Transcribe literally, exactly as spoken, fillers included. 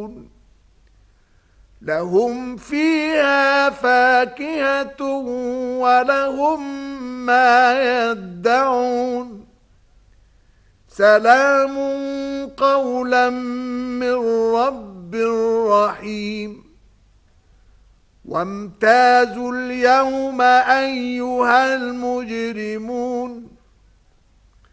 يشتهون لهم فيها فاكهة ولهم ما يدعون سلام قولا من رب رحيم وامتازوا اليوم أيها المجرمون